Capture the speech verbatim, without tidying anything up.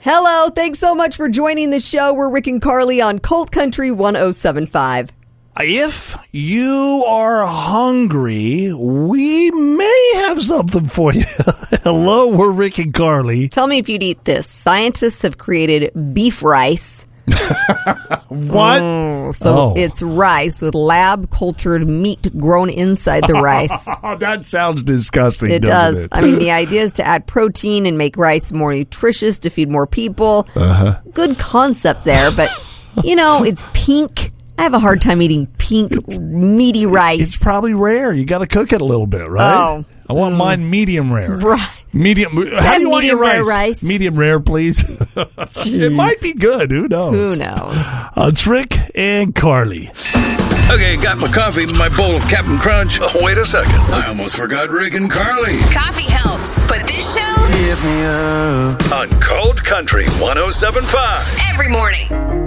Hello, thanks so much for joining the show. We're Rick and Carly on Colt Country one oh seven point five. If you are hungry, we may have something for you. Hello, we're Rick and Carly. Tell me if you'd eat this. Scientists have created beef rice. What? Mm, so Oh. it's rice with lab-cultured meat grown inside the rice. That sounds disgusting, It doesn't does. it? I mean, the idea is to add protein and make rice more nutritious to feed more people. Uh-huh. Good concept there, but, you know, it's pink. I have a hard time eating pink, meaty rice. It's probably rare. You got to cook it a little bit, right? Oh. I want mm. mine medium rare. Right. Medium. How do you want your medium rare rice? rice? Medium rare, please. It might be good. Who knows? Who knows? Uh, it's Rick and Carly. Okay, got my coffee, my bowl of Captain Crunch. Oh, wait a second. I almost forgot Rick and Carly. Coffee helps, but this show Gives me up. On Cold Country one oh seven point five. every morning.